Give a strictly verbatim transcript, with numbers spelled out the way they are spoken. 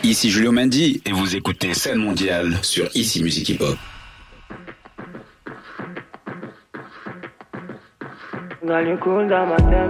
Ici Julio Mendy et vous écoutez Scène Mondiale sur Ici Musique Hip Hop. Dans le cool dans ma tête.